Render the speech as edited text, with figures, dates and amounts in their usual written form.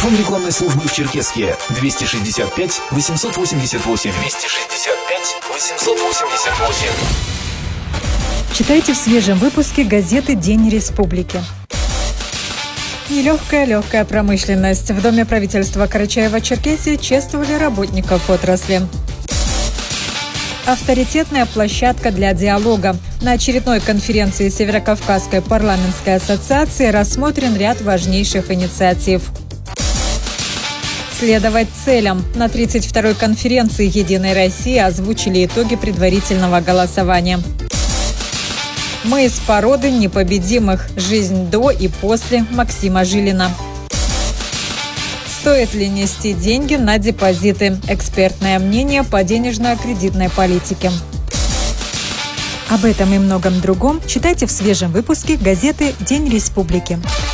Телефон рекламной службы в Черкесске 265 888. 265 888. Читайте в свежем выпуске газеты «День Республики». Нелегкая промышленность. В Доме правительства Карачаево-Черкесии чествовали работников отрасли. Авторитетная площадка для диалога. На очередной конференции Северокавказской парламентской ассоциации рассмотрен ряд важнейших инициатив. Следовать целям. На 32-й конференции «Единой России» озвучили итоги предварительного голосования. Мы из породы непобедимых. Жизнь до и после Максима Жилина. Стоит ли нести деньги на депозиты? Экспертное мнение по денежно-кредитной политике. Об этом и многом другом читайте в свежем выпуске газеты «День Республики».